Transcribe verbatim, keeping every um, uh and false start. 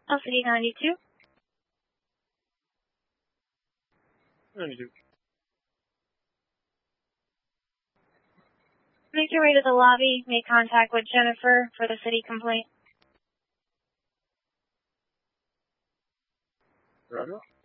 L C D ninety-two. ninety-two. Make your way to the lobby. Make contact with Jennifer for the city complaint. Roger.